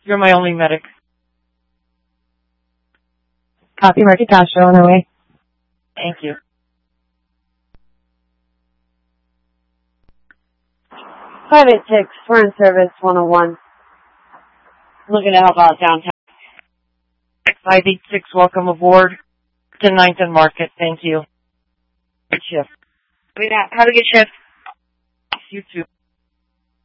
You're my only medic. Copy, Market Castro on our way. Thank you. 586, we're in service 101. Looking to help out downtown. 586, welcome aboard to 9th and Market. Thank you. Good shift. Have a good shift. You too.